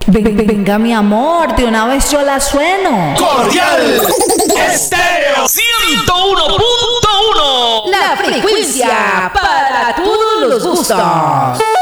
Venga, mi amor, de una vez yo la sueno. Cordial Estéreo 101.1. La frecuencia para todos los gustos.